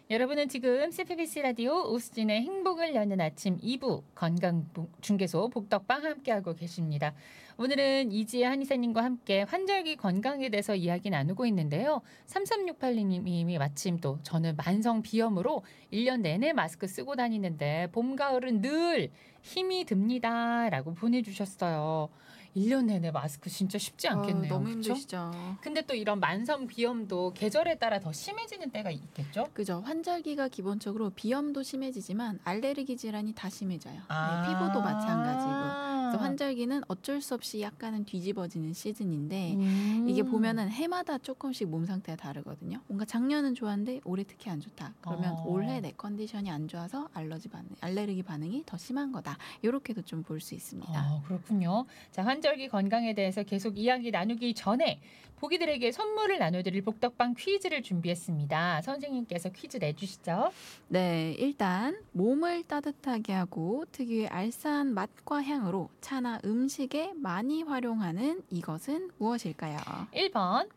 여러분은 지금 CPBC 라디오 오수진의 행복을 여는 아침 2부 건강중개소 복덕방 함께하고 계십니다. 오늘은 이지혜 한의사님과 함께 환절기 건강에 대해서 이야기 나누고 있는데요. 3368님이 마침 또 저는 만성 비염으로 1년 내내 마스크 쓰고 다니는데 봄, 가을은 늘 힘이 듭니다. 라고 보내주셨어요. 1년 내내 마스크 진짜 쉽지 않겠네요. 너무 그쵸? 힘드시죠. 근데 또 이런 만성 비염도 계절에 따라 더 심해지는 때가 있겠죠? 그죠. 환절기가 기본적으로 비염도 심해지지만 알레르기 질환이 다 심해져요. 아. 네, 피부도 마찬가지고. 그래서 환절기는 어쩔 수 없이 약간은 뒤집어지는 시즌인데 이게 보면은 해마다 조금씩 몸 상태가 다르거든요. 뭔가 작년은 좋았는데 올해 특히 안 좋다. 그러면 올해 내 컨디션이 안 좋아서 알레르기 반응이 더 심한 거다. 이렇게도 좀 볼 수 있습니다. 그렇군요. 자, 환절기 건강에 대해서 계속 이야기 나누기 전에 보기들에게 선물을 나눠드릴 복덕방 퀴즈를 준비했습니다. 선생님께서 퀴즈 내주시죠. 네, 일단 몸을 따뜻하게 하고 특유의 알싸한 맛과 향으로 차나 음식에 많이 활용하는 이것은 무엇일까요? 1번,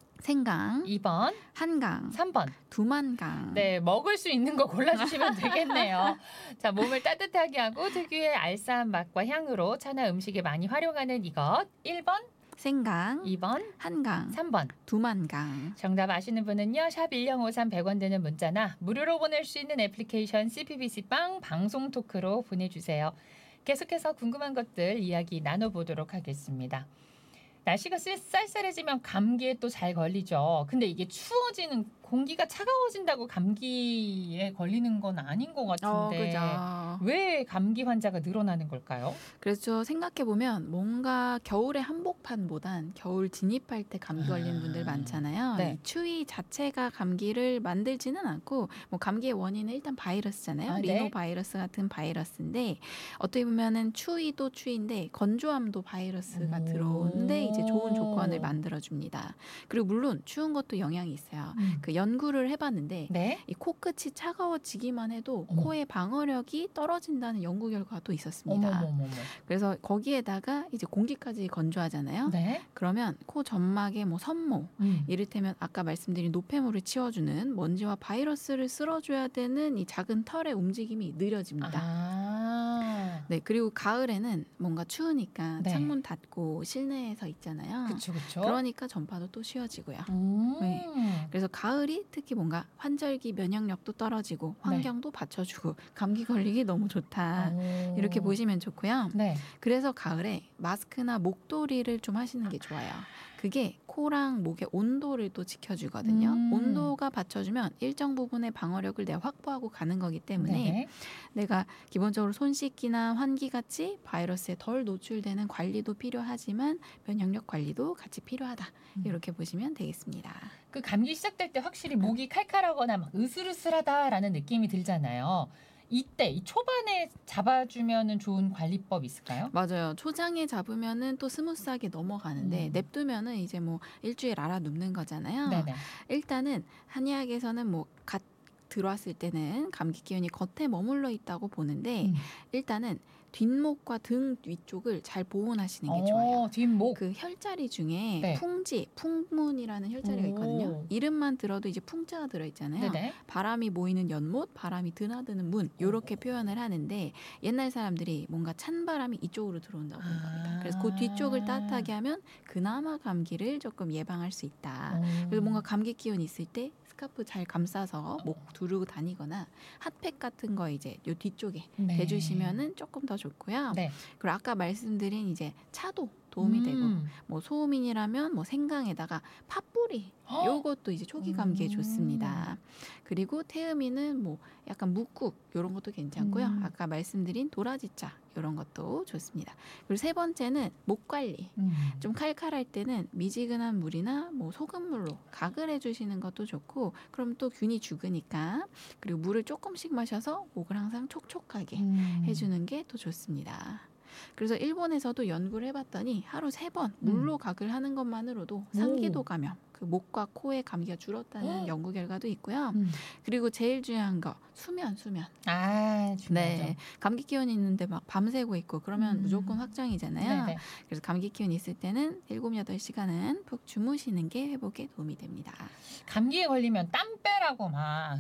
생강, 2번, 한강, 3번. 두만강. 네, 먹을 수 있는 거 골라주시면 되겠네요. 자, 몸을 따뜻하게 하고 특유의 알싸한 맛과 향으로 차나 음식에 많이 활용하는 이것. 1번, 생강, 2번, 한강, 3번. 두만강. 정답 아시는 분은요. 샵 1053 100원 되는 문자나 무료로 보낼 수 있는 애플리케이션 CPBC빵 방송 토크로 보내주세요. 계속해서 궁금한 것들 이야기 나눠보도록 하겠습니다. 날씨가 쌀쌀해지면 감기에 또 잘 걸리죠. 근데 이게 추워지는 공기가 차가워진다고 감기에 걸리는 건 아닌 것 같은데 그죠. 왜 감기 환자가 늘어나는 걸까요? 그래서 생각해보면 뭔가 겨울의 한복판보단 겨울 진입할 때 감기 걸리는 분들 많잖아요. 네. 이 추위 자체가 감기를 만들지는 않고 뭐 감기의 원인은 일단 바이러스잖아요. 네. 리노바이러스 같은 바이러스인데 어떻게 보면은 추위도 추위인데 건조함도 바이러스가 들어오는데 이제 좋은 조건을 만들어줍니다. 그리고 물론 추운 것도 영향이 있어요. 그 연구를 해봤는데 네? 이 코끝이 차가워지기만 해도 어머. 코의 방어력이 떨어진다는 연구 결과도 있었습니다. 어머머머머. 그래서 거기에다가 이제 공기까지 건조하잖아요. 네? 그러면 코 점막의 뭐 섬모, 이를테면 아까 말씀드린 노폐물을 치워주는 먼지와 바이러스를 쓸어줘야 되는 이 작은 털의 움직임이 느려집니다. 네, 그리고 가을에는 뭔가 추우니까 네. 창문 닫고 실내에서 있잖아요. 그쵸. 그러니까 전파도 또 쉬워지고요. 네. 그래서 가을이 특히 뭔가 환절기 면역력도 떨어지고 환경도 받쳐주고 감기 걸리기 너무 좋다. 이렇게 보시면 좋고요. 네. 그래서 가을에 마스크나 목도리를 좀 하시는 게 좋아요. 그게 코랑 목의 온도를 또 지켜주거든요. 온도가 받쳐주면 일정 부분의 방어력을 내가 확보하고 가는 거기 때문에 네. 내가 기본적으로 손 씻기나 환기같이 바이러스에 덜 노출되는 관리도 필요하지만 면역력 관리도 같이 필요하다. 이렇게 보시면 되겠습니다. 그 감기 시작될 때 확실히 목이 칼칼하거나 막 으슬으슬하다라는 느낌이 들잖아요. 이때 이 초반에 잡아주면 좋은 관리법 있을까요? 맞아요. 초장에 잡으면은 또 스무스하게 넘어가는데 냅두면은 이제 뭐 일주일 알아 눕는 거잖아요. 네네. 일단은 한의학에서는 뭐 갓 들어왔을 때는 감기 기운이 겉에 머물러 있다고 보는데 일단은 뒷목과 등 위쪽을 잘 보온하시는 게 좋아요. 뒷목. 그 혈자리 중에 네. 풍문이라는 혈자리가 있거든요. 이름만 들어도 이제 풍자가 들어있잖아요. 네네. 바람이 모이는 연못, 바람이 드나드는 문 이렇게 표현을 하는데 옛날 사람들이 뭔가 찬 바람이 이쪽으로 들어온다고 본 겁니다. 그래서 그 뒤쪽을 따뜻하게 하면 그나마 감기를 조금 예방할 수 있다. 그래서 뭔가 감기 기운 있을 때 스카프 잘 감싸서 목 두르고 다니거나 핫팩 같은 거 이제 요 뒤쪽에 네. 대주시면은 조금 더 좋고요. 네. 그리고 아까 말씀드린 이제 차도 도움이 되고 뭐 소음인이라면 뭐 생강에다가 팥뿌리 요것도 이제 초기 감기에 좋습니다. 그리고 태음인은 뭐 약간 묵국 요런 것도 괜찮고요. 아까 말씀드린 도라지차 요런 것도 좋습니다. 그리고 세 번째는 목 관리. 좀 칼칼할 때는 미지근한 물이나 뭐 소금물로 각을 해주시는 것도 좋고 그럼 또 균이 죽으니까 그리고 물을 조금씩 마셔서 목을 항상 촉촉하게 해주는 게 더 좋습니다. 그래서 일본에서도 연구를 해봤더니 하루 3번 물로 각을 하는 것만으로도 상기도 감염, 그 목과 코의 감기가 줄었다는 연구 결과도 있고요. 그리고 제일 중요한 거 수면. 중요하죠. 네, 감기 기운이 있는데 막 밤새고 있고 그러면 무조건 확정이잖아요. 네네. 그래서 감기 기운 있을 때는 7, 8시간은 푹 주무시는 게 회복에 도움이 됩니다. 감기에 걸리면 땀 빼라고 막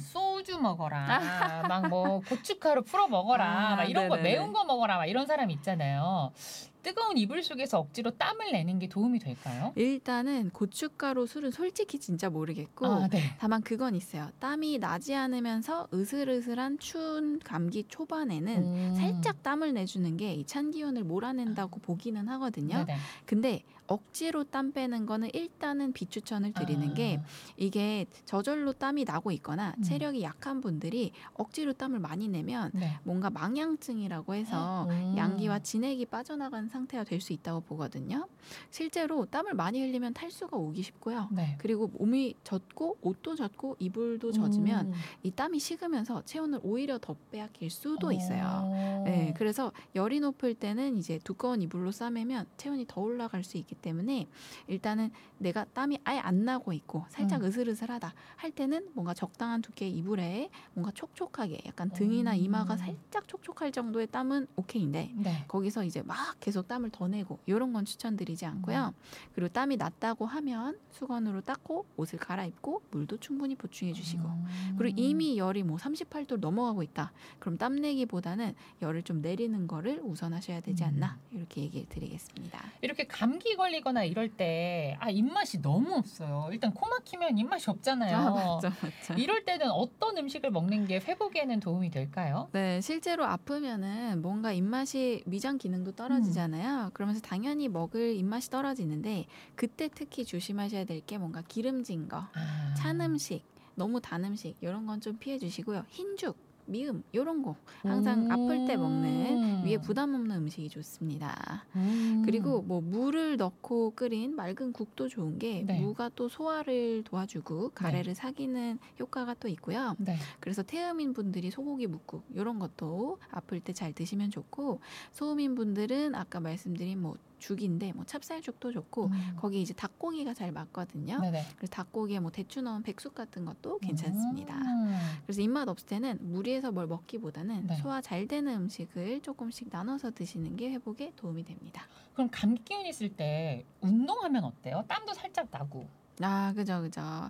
소주 먹어라. 막 뭐 고춧가루 풀어 먹어라. 막 이런 거 네네네. 매운 거 먹어라. 막 이런 사람 있잖아요. 뜨거운 이불 속에서 억지로 땀을 내는 게 도움이 될까요? 일단은 고춧가루 술은 솔직히 진짜 모르겠고 아, 네. 다만 그건 있어요. 땀이 나지 않으면서 으슬으슬한 추운 감기 초반에는 살짝 땀을 내주는 게 이 찬 기운을 몰아낸다고 보기는 하거든요. 네네. 근데 억지로 땀 빼는 거는 일단은 비추천을 드리는 게 이게 저절로 땀이 나고 있거나 체력이 약한 분들이 억지로 땀을 많이 내면 네. 뭔가 망양증이라고 해서 양기와 진액이 빠져나가는 상태가 될 수 있다고 보거든요. 실제로 땀을 많이 흘리면 탈수가 오기 쉽고요. 네. 그리고 몸이 젖고 옷도 젖고 이불도 젖으면 이 땀이 식으면서 체온을 오히려 더 빼앗길 수도 있어요. 네, 그래서 열이 높을 때는 이제 두꺼운 이불로 싸매면 체온이 더 올라갈 수 있기 때문에 일단은 내가 땀이 아예 안 나고 있고 살짝 으슬으슬하다 할 때는 뭔가 적당한 두께의 이불에 뭔가 촉촉하게 약간 등이나 이마가 살짝 촉촉할 정도의 땀은 오케이인데 네. 거기서 이제 막 계속 땀을 더 내고 이런 건 추천드리지 않고요. 그리고 땀이 났다고 하면 수건으로 닦고 옷을 갈아입고 물도 충분히 보충해 주시고 그리고 이미 열이 뭐 38도 넘어가고 있다. 그럼 땀 내기보다는 열을 좀 내리는 거를 우선하셔야 되지 않나 이렇게 얘기를 드리겠습니다. 이렇게 감기 걸리거나 이럴 때 입맛이 너무 없어요. 일단 코 막히면 입맛이 없잖아요. 맞죠, 맞죠. 이럴 때는 어떤 음식을 먹는 게 회복에는 도움이 될까요? 네, 실제로 아프면은 뭔가 입맛이 위장 기능도 떨어지잖아요. 그러면서 당연히 먹을 입맛이 떨어지는데 그때 특히 조심하셔야 될 게 뭔가 기름진 거, 찬 음식, 너무 단 음식 이런 건 좀 피해 주시고요. 흰죽, 미음 이런 거 항상 아플 때 먹는 위에 부담 없는 음식이 좋습니다. 그리고 뭐 물을 넣고 끓인 맑은 국도 좋은 게 네. 무가 또 소화를 도와주고 가래를 사귀는 효과가 또 있고요. 네. 그래서 태음인 분들이 소고기 묵국 이런 것도 아플 때 잘 드시면 좋고 소음인 분들은 아까 말씀드린 뭐 죽인데 뭐 찹쌀죽도 좋고 거기 이제 닭고기가 잘 맞거든요. 네네. 그래서 닭고기에 뭐 대추 넣은 백숙 같은 것도 괜찮습니다. 그래서 입맛 없을 때는 무리해서 뭘 먹기보다는 네. 소화 잘 되는 음식을 조금씩 나눠서 드시는 게 회복에 도움이 됩니다. 그럼 감기 기운 있을 때 운동하면 어때요? 땀도 살짝 나고. 그죠.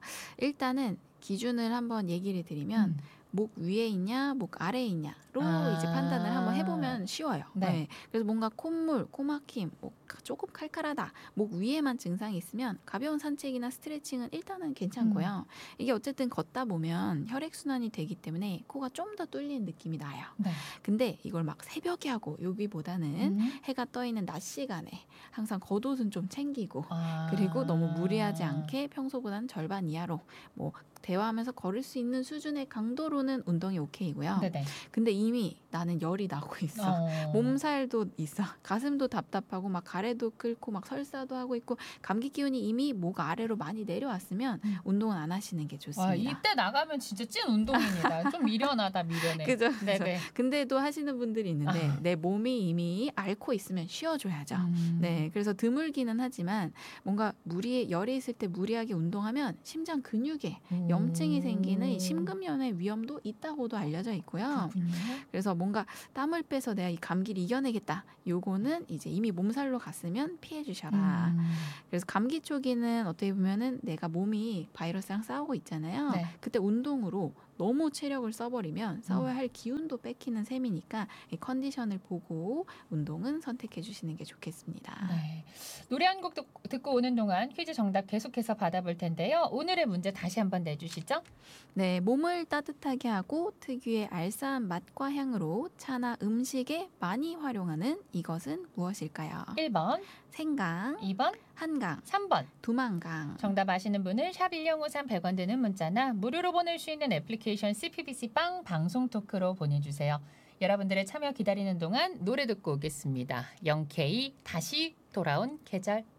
일단은 기준을 한번 얘기를 드리면 목 위에 있냐, 목 아래에 있냐로 이제 판단을 한번 해보면 쉬워요. 네. 그래서 뭔가 콧물, 코막힘, 조금 칼칼하다, 목 위에만 증상이 있으면 가벼운 산책이나 스트레칭은 일단은 괜찮고요. 이게 어쨌든 걷다 보면 혈액순환이 되기 때문에 코가 좀 더 뚫리는 느낌이 나요. 네. 근데 이걸 막 새벽에 하고 여기보다는 해가 떠 있는 낮 시간에 항상 겉옷은 좀 챙기고 그리고 너무 무리하지 않게 평소보다는 절반 이하로 뭐 대화하면서 걸을 수 있는 수준의 강도로는 운동이 오케이고요. 네네. 근데 이미 나는 열이 나고 있어. 몸살도 있어. 가슴도 답답하고 막 가래도 끓고 막 설사도 하고 있고 감기 기운이 이미 목 아래로 많이 내려왔으면 운동은 안 하시는 게 좋습니다. 이때 나가면 진짜 찐 운동입니다. 좀 미련하다 미련해. 그죠. 네네. 근데도 하시는 분들이 있는데 내 몸이 이미 앓고 있으면 쉬어줘야죠. 네, 그래서 드물기는 하지만 뭔가 열이 있을 때 무리하게 운동하면 심장 근육에 염증이 생기는 이 심근염의 위험도 있다고도 알려져 있고요. 그래서 뭔가 땀을 빼서 내가 이 감기를 이겨내겠다. 요거는 이제 이미 몸살로 갔으면 피해 주셔라. 그래서 감기 초기는 어떻게 보면은 내가 몸이 바이러스랑 싸우고 있잖아요. 네. 그때 운동으로 너무 체력을 써버리면 싸워야 할 기운도 뺏기는 셈이니까 이 컨디션을 보고 운동은 선택해 주시는 게 좋겠습니다. 네. 노래 한 곡 듣고 오는 동안 퀴즈 정답 계속해서 받아볼 텐데요. 오늘의 문제 다시 한번 내주시죠. 네, 몸을 따뜻하게 하고 특유의 알싸한 맛과 향으로 차나 음식에 많이 활용하는 이것은 무엇일까요? 1번, 생강, 2번, 한강, 3번. 두만강. 정답 아시는 분은 샵 1053 100원 드는 문자나 무료로 보낼 수 있는 애플리케이션 CPBC 빵 방송 토크로 보내주세요. 여러분들의 참여 기다리는 동안 노래 듣고 오겠습니다. 영케이 다시 돌아온 계절.